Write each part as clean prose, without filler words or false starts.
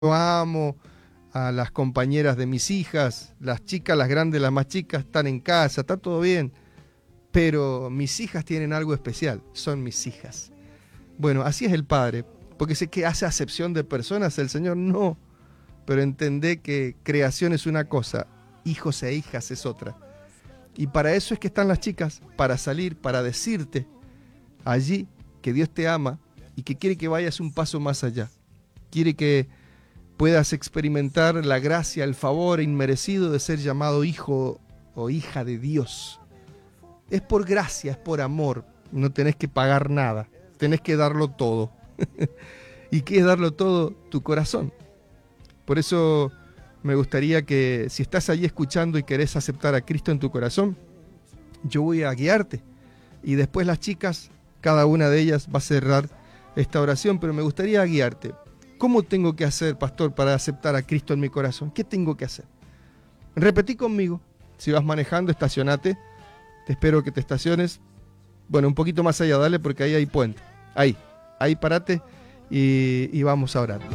Yo amo a las compañeras de mis hijas, las chicas, las grandes, las más chicas, están en casa, está todo bien, pero mis hijas tienen algo especial, son mis hijas. Bueno, así es el Padre, porque sé que hace acepción de personas, el Señor no, pero entendé que creación es una cosa, hijos e hijas es otra. Y para eso es que están las chicas, para salir, para decirte allí que Dios te ama y que quiere que vayas un paso más allá. Quiere que puedas experimentar la gracia, el favor inmerecido de ser llamado hijo o hija de Dios. Es por gracia, es por amor, no tenés que pagar nada, tenés que darlo todo. ¿Y qué es darlo todo? Tu corazón. Por eso me gustaría que si estás allí escuchando y querés aceptar a Cristo en tu corazón, yo voy a guiarte. Y después las chicas, cada una de ellas va a cerrar esta oración, pero me gustaría guiarte. ¿Cómo tengo que hacer, pastor, para aceptar a Cristo en mi corazón? ¿Qué tengo que hacer? Repetí conmigo. Si vas manejando, estacionate. Te espero que te estaciones. Bueno, un poquito más allá, dale, porque ahí hay puente. Ahí parate y vamos a orar.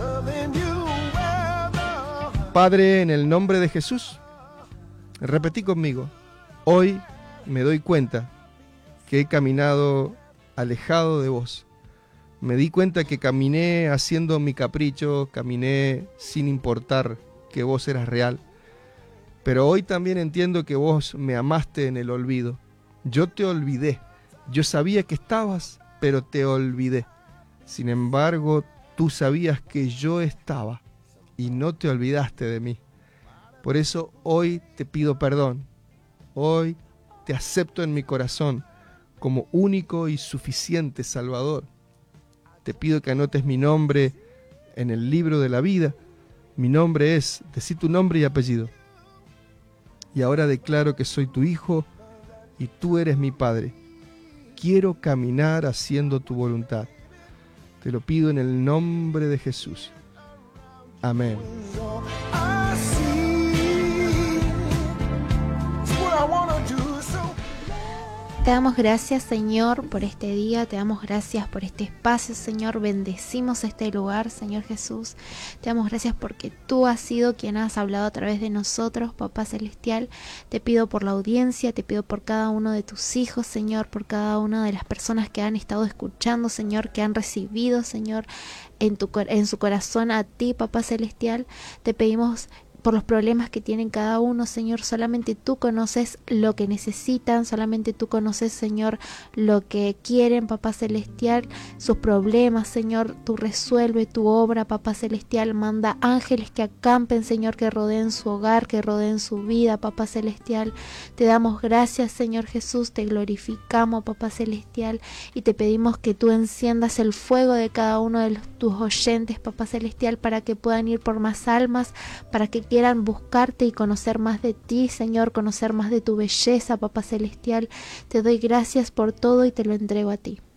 Padre, en el nombre de Jesús, repetí conmigo. Hoy me doy cuenta que he caminado alejado de vos. Me di cuenta que caminé haciendo mi capricho, caminé sin importar que vos eras real. Pero hoy también entiendo que vos me amaste en el olvido. Yo te olvidé. Yo sabía que estabas, pero te olvidé. Sin embargo, tú sabías que yo estaba y no te olvidaste de mí. Por eso hoy te pido perdón. Hoy te acepto en mi corazón como único y suficiente Salvador. Te pido que anotes mi nombre en el libro de la vida. Mi nombre es, decí tu nombre y apellido. Y ahora declaro que soy tu hijo y tú eres mi Padre. Quiero caminar haciendo tu voluntad. Te lo pido en el nombre de Jesús. Amén. Te damos gracias, Señor, por este día, te damos gracias por este espacio, Señor, bendecimos este lugar, Señor Jesús, te damos gracias porque tú has sido quien has hablado a través de nosotros, Papá Celestial. Te pido por la audiencia, te pido por cada uno de tus hijos, Señor, por cada una de las personas que han estado escuchando, Señor, que han recibido, Señor, en su corazón a ti, Papá Celestial. Te pedimos por los problemas que tienen cada uno, Señor, solamente tú conoces lo que necesitan, solamente tú conoces, Señor, lo que quieren, Papá Celestial, sus problemas, Señor, tú resuelve tu obra, Papá Celestial, manda ángeles que acampen, Señor, que rodeen su hogar, que rodeen su vida, Papá Celestial. Te damos gracias, Señor Jesús, te glorificamos, Papá Celestial, y te pedimos que tú enciendas el fuego de cada uno de tus oyentes, Papá Celestial, para que puedan ir por más almas, para que quieran buscarte y conocer más de ti, Señor, conocer más de tu belleza, Papá Celestial. Te doy gracias por todo y te lo entrego a ti.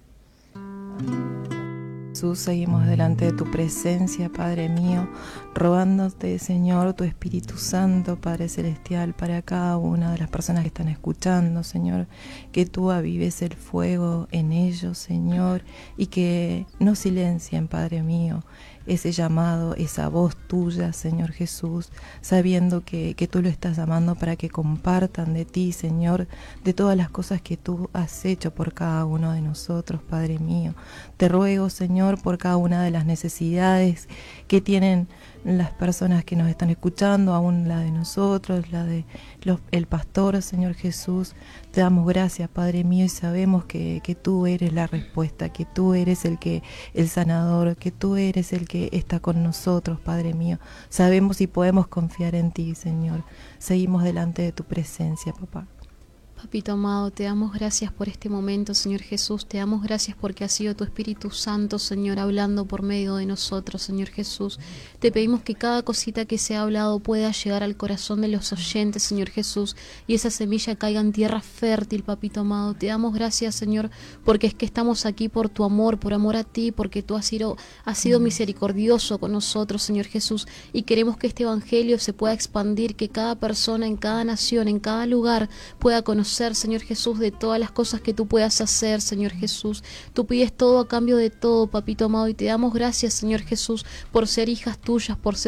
Jesús, seguimos delante de tu presencia, Padre mío, rogándote, Señor, tu Espíritu Santo, Padre Celestial, para cada una de las personas que están escuchando, Señor, que tú avives el fuego en ellos, Señor, y que no silencien, Padre mío, ese llamado, esa voz tuya, Señor Jesús, sabiendo que tú lo estás llamando para que compartan de ti, Señor, de todas las cosas que tú has hecho por cada uno de nosotros, Padre mío. Te ruego, Señor, por cada una de las necesidades que tienen las personas que nos están escuchando, aún la de nosotros, la de el pastor, Señor Jesús. Te damos gracias, Padre mío, y sabemos que tú eres la respuesta, que tú eres el sanador, que tú eres el que está con nosotros, Padre mío. Sabemos y podemos confiar en ti, Señor. Seguimos delante de tu presencia, papá. Papito amado, te damos gracias por este momento, Señor Jesús. Te damos gracias porque ha sido tu Espíritu Santo, Señor, hablando por medio de nosotros, Señor Jesús. Te pedimos que cada cosita que se ha hablado pueda llegar al corazón de los oyentes, Señor Jesús, y esa semilla caiga en tierra fértil, papito amado. Te damos gracias, Señor, porque es que estamos aquí por tu amor, por amor a ti, porque tú has sido misericordioso con nosotros, Señor Jesús, y queremos que este evangelio se pueda expandir, que cada persona en cada nación, en cada lugar pueda conocer conocer, Señor Jesús, de todas las cosas que tú puedas hacer, Señor Jesús. Tú pides todo a cambio de todo, papito amado, y te damos gracias, Señor Jesús, por ser hijas tuyas, por ser